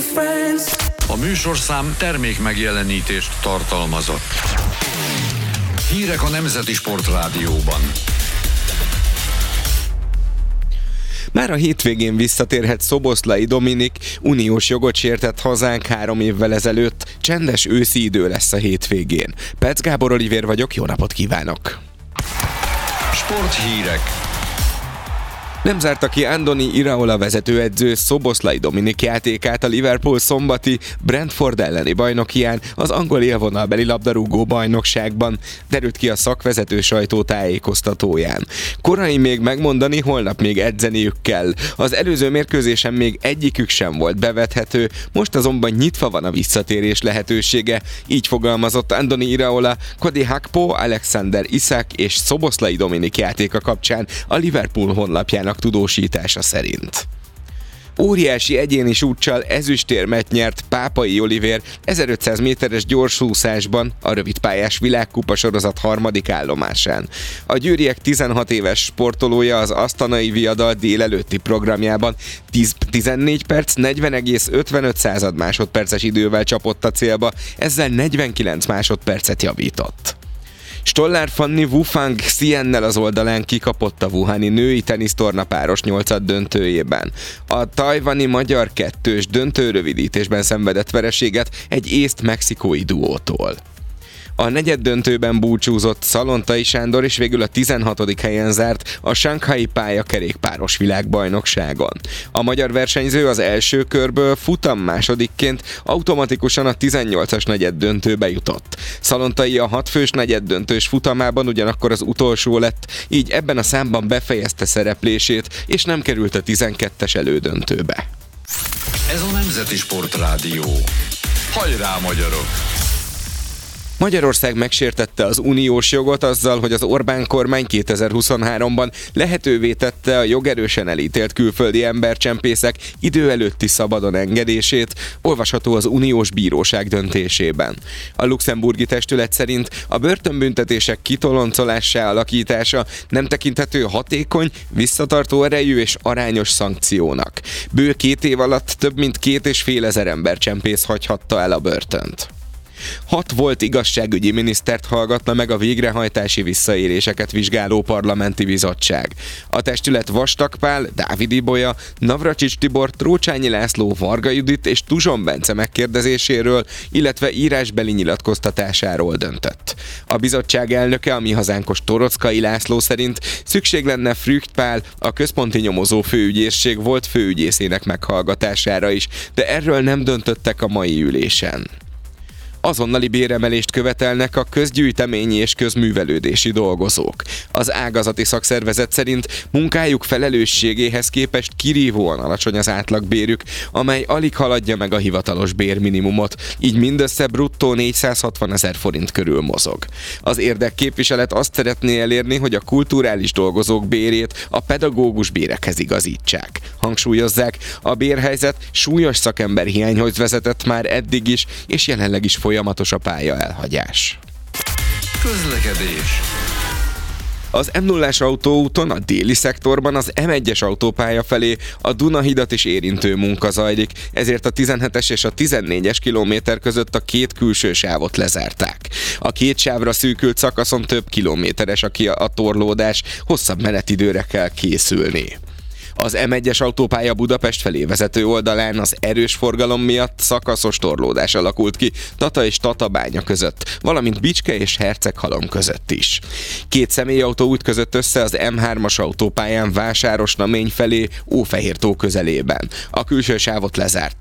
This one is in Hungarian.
A műsorszám termék megjelenítést tartalmazott. Hírek a Nemzeti Sportrádióban. Már a hétvégén visszatérhet Szoboszlai Dominik, uniós jogot sértett hazánk 3 évvel ezelőtt. Csendes őszi idő lesz a hétvégén. Perc Gábor Olivér vagyok, jó napot kívánok! Sporthírek. Nem zárta ki Andoni Iraola vezetőedző Szoboszlai Dominik játékát a Liverpool szombati Brentford elleni bajnokián az angol élvonalbeli labdarúgó bajnokságban, derült ki a szakvezető sajtó tájékoztatóján. Korai még megmondani, holnap még edzeniük kell. Az előző mérkőzésen még egyikük sem volt bevethető, most azonban nyitva van a visszatérés lehetősége. Így fogalmazott Andoni Iraola Cody Gakpo, Alexander Isak és Szoboszlai Dominik játéka kapcsán a Liverpool honlapján tudósítása szerint. Óriási egyéni súccsal ezüstérmet nyert Pápai Olivér 1500 méteres gyorsúszásban a rövidpályás világkupa sorozat 3. állomásán. A győriek 16 éves sportolója az asztanai viadal délelőtti programjában 14 perc 40,55 másodperces idővel csapott a célba, ezzel 49 másodpercet javított. Stollár Fanni Wufang Xiennel az oldalán kikapott a wuhani női tenisztornapáros 8. döntőjében. A tajvani magyar kettős döntőrövidítésben szenvedett vereséget egy észt-mexikói duótól. A negyeddöntőben búcsúzott Szalontai Sándor, és végül a 16. helyen zárt a Shanghai pályakerékpáros világbajnokságon. A magyar versenyző az első körből futam másodikként automatikusan a 18-as negyeddöntőbe jutott. Szalontai a 6 fős negyeddöntős futamában ugyanakkor az utolsó lett, így ebben a számban befejezte szereplését, és nem került a 12-es elődöntőbe. Ez a Nemzeti Sportrádió. Hajrá, magyarok! Magyarország megsértette az uniós jogot azzal, hogy az Orbán kormány 2023-ban lehetővé tette a jogerősen elítélt külföldi embercsempészek idő előtti szabadon engedését, olvasható az uniós bíróság döntésében. A luxemburgi testület szerint a börtönbüntetések kitoloncolássá alakítása nem tekinthető hatékony, visszatartó erejű és arányos szankciónak. Bő 2 év alatt több mint 2500 embercsempész hagyhatta el a börtönt. 6 volt igazságügyi minisztert hallgatna meg a végrehajtási visszaéléseket vizsgáló parlamenti bizottság. A testület Vastag Pál, Dávid Ibolya, Navracsics Tibor, Trócsányi László, Varga Judit és Tuzson Bence megkérdezéséről, illetve írásbeli nyilatkoztatásáról döntött. A bizottság elnöke, a Mi Hazánkos Torockai László szerint szükség lenne Frücht Pál, a központi nyomozó főügyészség volt főügyészének meghallgatására is, de erről nem döntöttek a mai ülésen. Azonnali béremelést követelnek a közgyűjteményi és közművelődési dolgozók. Az ágazati szakszervezet szerint munkájuk felelősségéhez képest kirívóan alacsony az átlagbérük, amely alig haladja meg a hivatalos bérminimumot, így mindössze bruttó 460 000 forint körül mozog. Az érdekképviselet azt szeretné elérni, hogy a kulturális dolgozók bérét a pedagógus bérekhez igazítsák. Hangsúlyozzák, a bérhelyzet súlyos szakemberhiányhoz vezetett már eddig is, és jelenleg is folyamatos a pálya elhagyás. Közlekedés. Az M0-as autóúton, a déli szektorban az M1-es autópálya felé a Dunahidat is érintő munka zajlik, ezért a 17-es és a 14-es kilométer között a 2 külső sávot lezárták. A 2 sávra szűkült szakaszon több kilométeres a torlódás, hosszabb menetidőre kell készülni. Az M1-es autópálya Budapest felé vezető oldalán az erős forgalom miatt szakaszos torlódás alakult ki Tata és Tatabánya között, valamint Bicske és Herceghalom között is. 2 személyautó ütközott össze az M3-as autópályán Vásárosnamény felé Ófehértó közelében. A külső sávot lezárt.